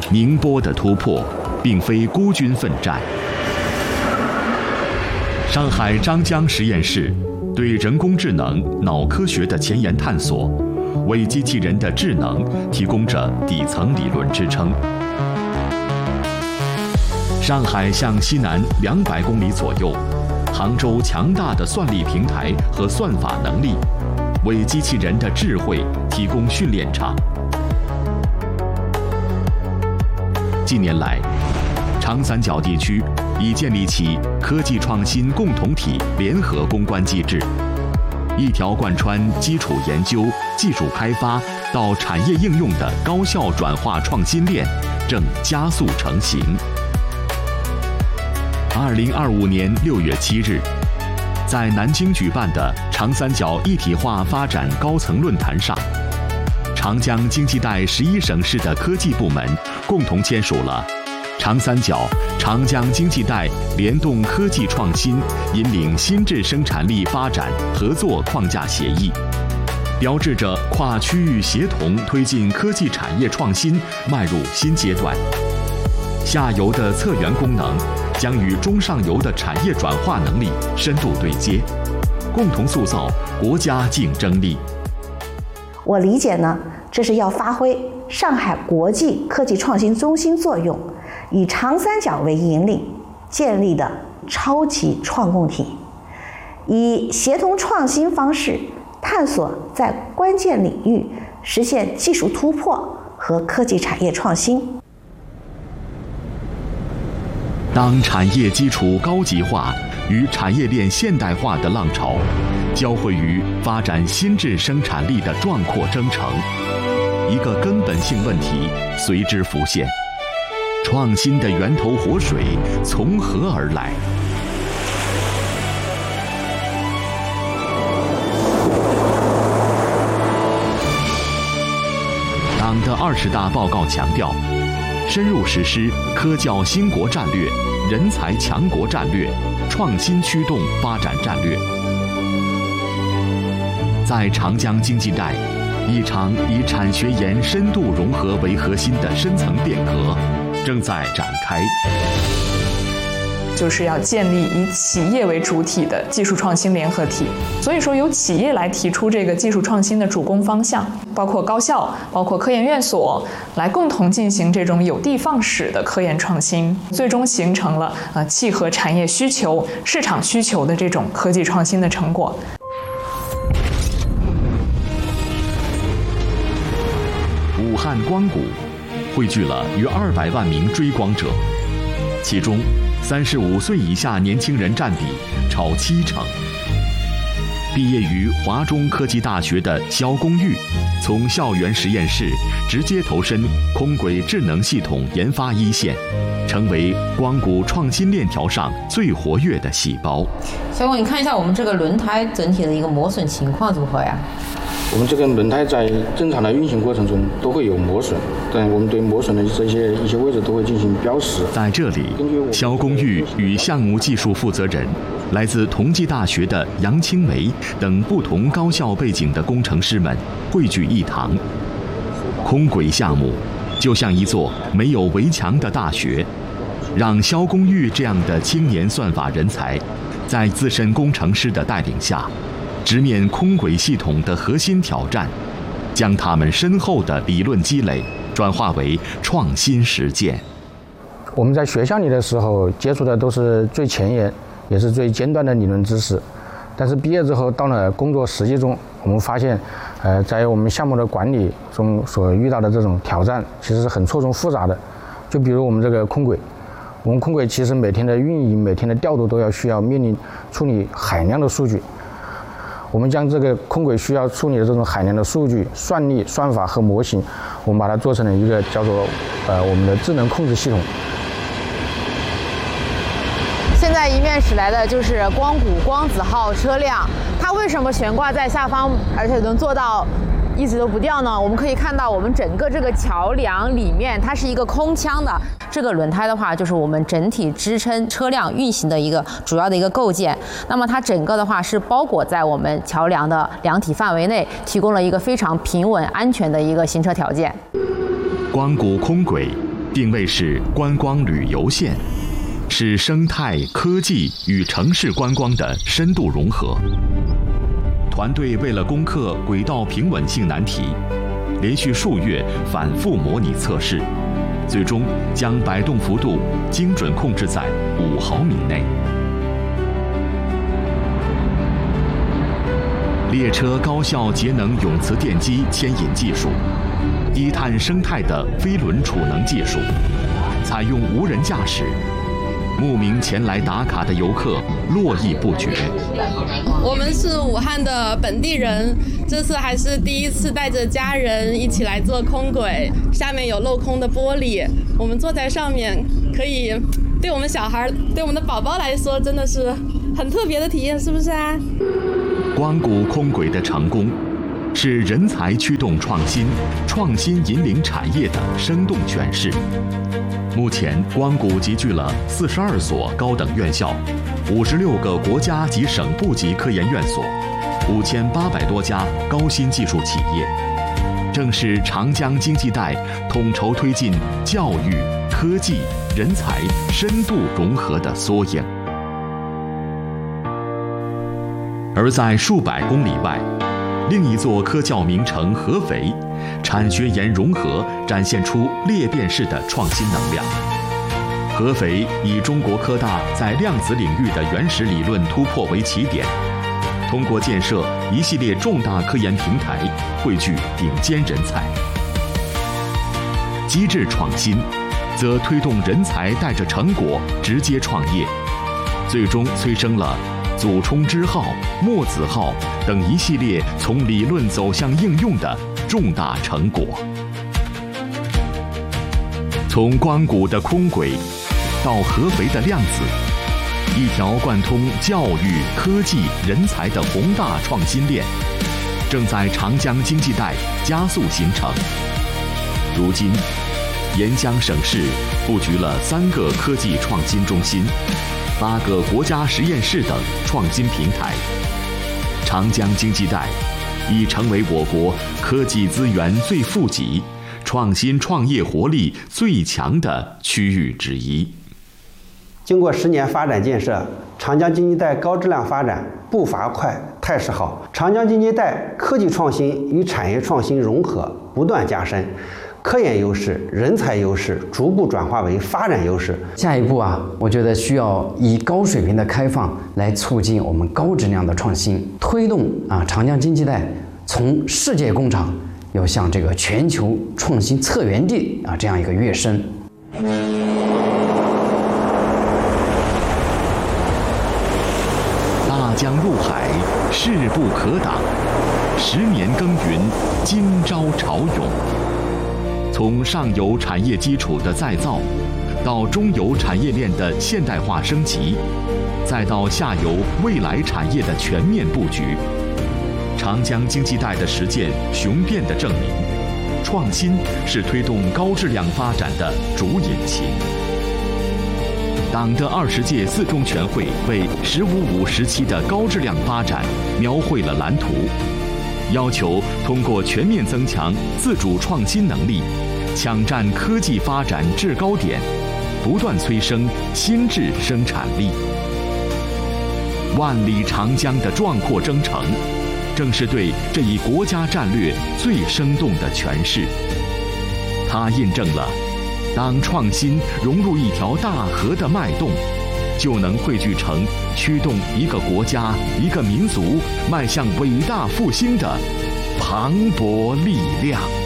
宁波的突破并非孤军奋战。上海张江实验室对人工智能、脑科学的前沿探索，为机器人的智能提供着底层理论支撑。上海向西南200公里左右，杭州强大的算力平台和算法能力，为机器人的智慧提供训练场。近年来，长三角地区已建立起科技创新共同体联合攻关机制，一条贯穿基础研究、技术开发到产业应用的高效转化创新链正加速成型。2025年6月7日，在南京举办的长三角一体化发展高层论坛上，长江经济带11省市的科技部门共同签署了长三角长江经济带联动科技创新引领新质生产力发展合作框架协议，标志着跨区域协同推进科技产业创新迈入新阶段。下游的策源功能将与中上游的产业转化能力深度对接，共同塑造国家竞争力。 我理解呢，这是要发挥上海国际科技创新中心作用，以长三角为引领建立的超级创共体，以协同创新方式探索在关键领域实现技术突破和科技产业创新。 当产业基础高级化与产业链现代化的浪潮交汇于发展新质生产力的壮阔征程，一个根本性问题随之浮现：创新的源头活水从何而来？党的20大报告强调，深入实施科教兴国战略、人才强国战略、创新驱动发展战略。在长江经济带，一场以产学研深度融合为核心的深层变革正在展开。 就是要建立以企业为主体的技术创新联合体，所以说由企业来提出这个技术创新的主攻方向，包括高校、包括科研院所，来共同进行这种有的放矢的科研创新，最终形成了契合产业需求、市场需求的这种科技创新的成果。 武汉光谷汇聚了约200万名追光者，其中35岁以下年轻人占比超70%。毕业于华中科技大学的肖公玉，从校园实验室直接投身空轨智能系统研发一线，成为光谷创新链条上最活跃的细胞。 小光，你看一下我们这个轮胎整体的一个磨损情况如何呀？ 我们这个轮胎在正常的运行过程中都会有磨损，但我们对磨损的一些位置都会进行标识。 在这里，肖公玉与项目技术负责人、来自同济大学的杨青梅等不同高校背景的工程师们汇聚一堂。空轨项目就像一座没有围墙的大学，让肖公玉这样的青年算法人才，在资深工程师的带领下，直面空轨系统的核心挑战，将他们深厚的理论积累转化为创新实践。 我们在学校里的时候接触的都是最前沿也是最尖端的理论知识，但是毕业之后到了工作实际中，我们发现在我们项目的管理中所遇到的这种挑战其实是很错综复杂的。就比如我们这个空轨，我们空轨其实每天的运营、每天的调度都要需要面临处理海量的数据。我们将这个空轨需要处理的这种海量的数据、算力、算法和模型，我们把它做成了一个叫做我们的智能控制系统。 现在迎面驶来的就是光谷光子号车辆，它为什么悬挂在下方，而且能做到一直都不掉呢？我们可以看到，我们整个这个桥梁里面，它是一个空腔的。这个轮胎的话，就是我们整体支撑车辆运行的一个主要的一个构件。那么它整个的话是包裹在我们桥梁的梁体范围内，提供了一个非常平稳、安全的一个行车条件。 光谷空轨定位是观光旅游线，是生态、科技与城市观光的深度融合。团队为了攻克轨道平稳性难题，连续数月反复模拟测试，最终将摆动幅度精准控制在5毫米内。列车高效节能永磁电机牵引技术，低碳生态的飞轮储能技术，采用无人驾驶，慕名前来打卡的游客络绎不绝。 我们是武汉的本地人，这次还是第一次带着家人一起来坐空轨，下面有镂空的玻璃，我们坐在上面，可以对我们小孩、对我们的宝宝来说，真的是很特别的体验，是不是啊？ 光谷空轨的成功，是人才驱动创新，创新引领产业的生动诠释。目前，光谷集聚了42所高等院校，56个国家及省部级科研院所，5800多家高新技术企业，正是长江经济带统筹推进教育、科技、人才深度融合的缩影。而在数百公里外，另一座科教名城合肥，产学研融合展现出裂变式的创新能量。合肥以中国科大在量子领域的原始理论突破为起点，通过建设一系列重大科研平台，汇聚顶尖人才。机制创新，则推动人才带着成果直接创业，最终催生了祖冲之号、墨子号等一系列从理论走向应用的重大成果。从光谷的空轨到合肥的量子，一条贯通教育、科技、人才的宏大创新链，正在长江经济带加速形成。如今，沿江省市布局了3个科技创新中心、8个国家实验室等创新平台，长江经济带已成为我国科技资源最富集、创新创业活力最强的区域之一。 经过10年发展建设，长江经济带高质量发展步伐快、态势好。长江经济带科技创新与产业创新融合不断加深，科研优势、人才优势逐步转化为发展优势。 下一步我觉得需要以高水平的开放来促进我们高质量的创新，推动长江经济带从世界工厂要向这个全球创新策源地这样一个跃升。 大江入海，势不可挡；10年耕耘，今朝潮涌。从上游产业基础的再造，到中游产业链的现代化升级，再到下游未来产业的全面布局，长江经济带的实践雄辩地证明，创新是推动高质量发展的主引擎。党的20届4中全会为“十五五”时期的高质量发展描绘了蓝图，要求通过全面增强自主创新能力，抢占科技发展制高点，不断催生新质生产力。万里长江的壮阔征程，正是对这一国家战略最生动的诠释。它印证了，当创新融入一条大河的脉动，就能汇聚成驱动一个国家、一个民族迈向伟大复兴的磅礴力量。